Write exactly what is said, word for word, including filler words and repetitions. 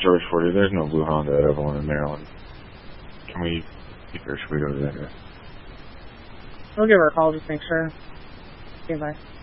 George forty. There's no blue Honda at Evelyn in Maryland. Can we, or should we go to that? We'll give her a call, just make sure. Okay, bye.